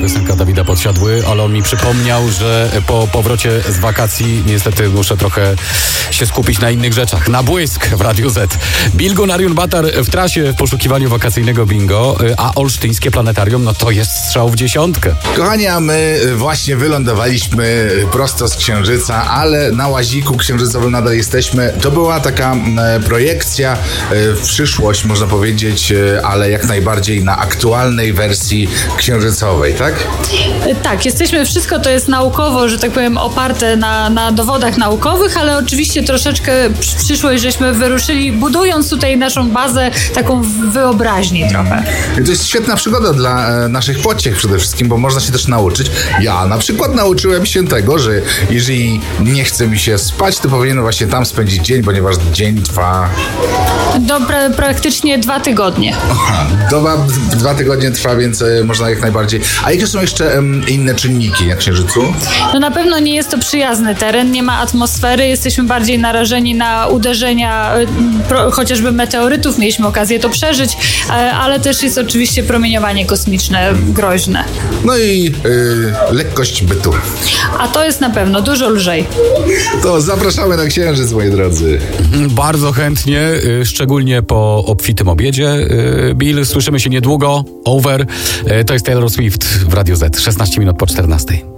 piosenka Dawida Podsiadły, ale on mi przypomniał, że po powrocie z wakacji niestety muszę trochę się skupić na innych rzeczach. Na błysk w Radiu Z. Bilgun Nariun Batar w trasie w poszukiwaniu wakacyjnego bingo, a olsztyńskie planetarium, no to jest strzał w dziesiątkę. Kochani, a my właśnie wylądowaliśmy prosto z Księżyca, ale na łaziku księżycowym nadal jesteśmy. To była taka projekcja w przyszłość, można powiedzieć, ale jak najbardziej na aktualnej wersji księżycowej, tak? Tak, jesteśmy, wszystko to jest naukowo, że tak powiem, oparte na dowodach naukowych, ale oczywiście troszeczkę w przyszłość żeśmy wyruszyli, budując tutaj naszą bazę taką wyobraźni trochę. To jest świetna przygoda dla naszych pociech przede wszystkim, bo można się też nauczyć. Ja na przykład nauczyłem się tego, że jeżeli nie chce mi się spać, to powinienem właśnie tam spędzić dzień, ponieważ dzień trwa... Praktycznie 2 tygodnie. Dwa tygodnie trwa, więc można jak najbardziej. A jakie są jeszcze inne czynniki na Księżycu? No na pewno nie jest to przyjazny teren, nie ma atmosfery, jesteśmy bardziej narażeni na uderzenia chociażby meteorytów, mieliśmy okazję to przeżyć, ale też jest oczywiście promieniowanie kosmiczne groźne. No i lekkość bytu. A to jest na pewno dużo lżej. To zapraszamy na Księżyc, moi drodzy. Bardzo chętnie, szczególnie po obfitym obiedzie. Bill, słyszymy się niedługo. Over. To jest Taylor Swift w Radiu Z. 16 minut po 14.